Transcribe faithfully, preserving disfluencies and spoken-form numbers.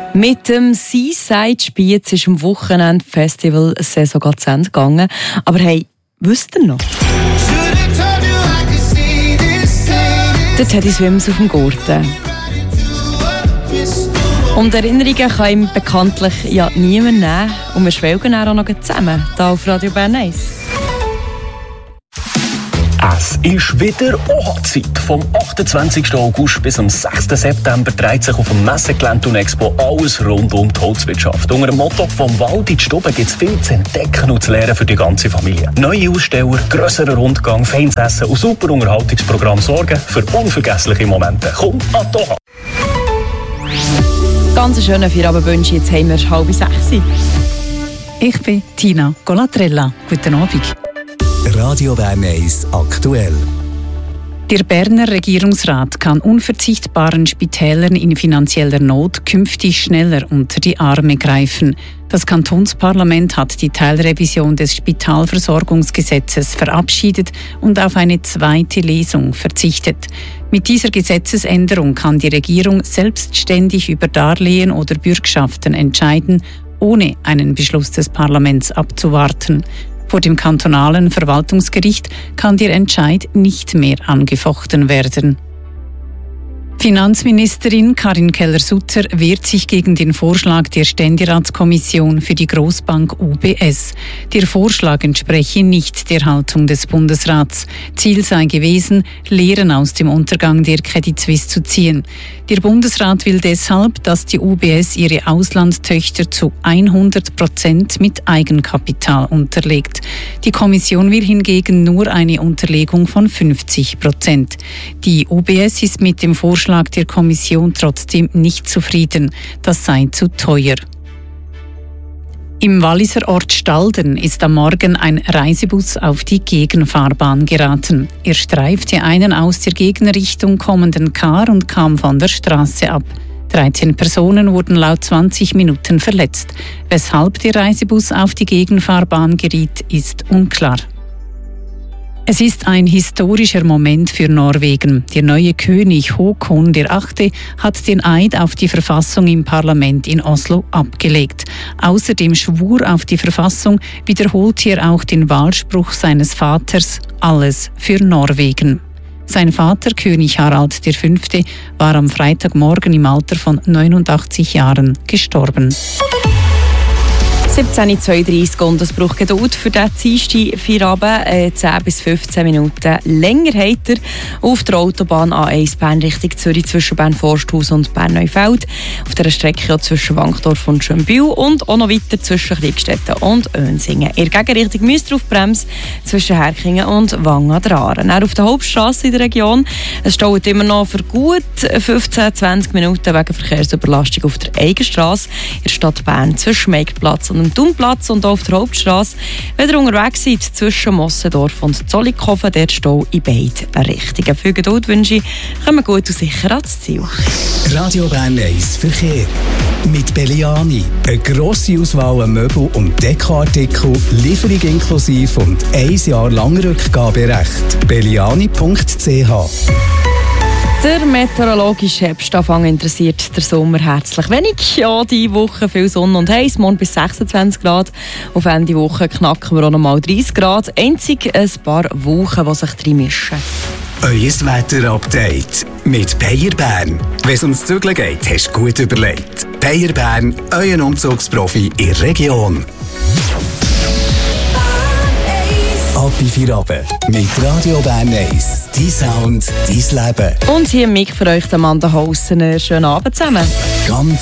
Mit dem Seaside Spiez ist am Wochenende Festival-Saison zu Ende gegangen. Aber hey, wisst ihr noch? Dort hat uns Wims auf dem Gurten. Und Erinnerungen kann ihm bekanntlich ja niemand nehmen. Und wir schwelgen auch noch zusammen, hier auf Radio Bern eins. Es ist wieder Hochzeit. Vom achtundzwanzigsten August bis am sechsten September dreht sich auf dem Messegelände und Expo alles rund um die Holzwirtschaft. Unter dem Motto «Vom Wald in die Stube» gibt es viel zu entdecken und zu lernen für die ganze Familie. Neue Aussteller, grösserer Rundgang, feines Essen und super Unterhaltungsprogramm sorgen für unvergessliche Momente. Komm an die Hochzeit! Ganz schönen Feierabendwünsche. Jetzt haben wir halb sechs. Ich bin Tina Golatrella. Guten Abend. Radio Bern eins aktuell. Der Berner Regierungsrat kann unverzichtbaren Spitälern in finanzieller Not künftig schneller unter die Arme greifen. Das Kantonsparlament hat die Teilrevision des Spitalversorgungsgesetzes verabschiedet und auf eine zweite Lesung verzichtet. Mit dieser Gesetzesänderung kann die Regierung selbstständig über Darlehen oder Bürgschaften entscheiden, ohne einen Beschluss des Parlaments abzuwarten. Vor dem kantonalen Verwaltungsgericht kann der Entscheid nicht mehr angefochten werden. Finanzministerin Karin Keller-Sutter wehrt sich gegen den Vorschlag der Ständeratskommission für die Grossbank U B S. Der Vorschlag entspreche nicht der Haltung des Bundesrats. Ziel sei gewesen, Lehren aus dem Untergang der Credit Suisse zu ziehen. Der Bundesrat will deshalb, dass die U B S ihre Auslandstöchter zu hundert Prozent mit Eigenkapital unterlegt. Die Kommission will hingegen nur eine Unterlegung von fünfzig Prozent. Die U B S ist mit dem Vorschlag der Kommission trotzdem nicht zufrieden. Das sei zu teuer. Im Walliser Ort Stalden ist am Morgen ein Reisebus auf die Gegenfahrbahn geraten. Er streifte einen aus der Gegenrichtung kommenden Car und kam von der Straße ab. dreizehn Personen wurden laut zwanzig Minuten verletzt. Weshalb der Reisebus auf die Gegenfahrbahn geriet, ist unklar. Es ist ein historischer Moment für Norwegen. Der neue König Håkon der Achte hat den Eid auf die Verfassung im Parlament in Oslo abgelegt. Außer dem Schwur auf die Verfassung wiederholte er auch den Wahlspruch seines Vaters «Alles für Norwegen». Sein Vater, König Harald der Fünfte, war am Freitagmorgen im Alter von neunundachtzig Jahren gestorben. siebzehn Uhr zweiunddreissig und es braucht Geduld für den Dienstag Feierabend. Äh, zehn bis fünfzehn Minuten länger hat er auf der Autobahn A eins Bern Richtung Zürich zwischen Bern-Forsthaus und Bern-Neufeld. Auf dieser Strecke auch zwischen Wankdorf und Schönbühl und auch noch weiter zwischen Kriegstetten und Önsingen. In der Gegenrichtung müsst ihr auf Bremse zwischen Herkingen und Wangen an der Aare. Dann auf der Hauptstrasse in der Region. Es staut immer noch für gut fünfzehn bis zwanzig Minuten wegen Verkehrsüberlastung auf der Eigenstrasse in der Stadt Bern zwischen Meigplatz und dem Thumplatz und auf der Hauptstrasse. Wenn ihr unterwegs seid zwischen Mossendorf und Zollikofen, der Stau in beiden Richtungen. Viel Geduld wünsche ich, kommen gut und sicher ans Ziel. Radio Bern eins Verkehr. Mit Belliani. Eine grosse Auswahl an Möbel- und Dekoartikel, Lieferung inklusive und ein Jahr lang Rückgaberecht. belliani punkt c h. Der meteorologische Herbstanfang interessiert der Sommer herzlich wenig. Ja, diese Woche viel Sonne und heiß, morgen bis sechsundzwanzig Grad. Auf Ende Woche knacken wir auch noch mal dreißig Grad. Einzig ein paar Wolken, die sich drin mischen. Euer Wetter-Update mit Peyer Bern. Wenn es ums Zügeln geht, hast du gut überlegt. Peyer Bern, euer Umzugsprofi in der Region. Ab in Feierabend mit Radio Bern eins. Dein Sound, dein Leben. Und hier im Mic für euch Amanda Haussener. Schönen Abend zusammen. Ganz